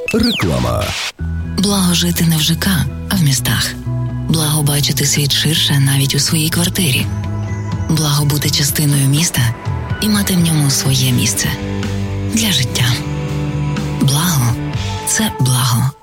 Реклама. Благо жити не в ЖК, а в містах. Благо бачити світ ширше навіть у своїй квартирі. Благо бути частиною міста і мати в ньому своє місце. Для життя. Благо – це благо.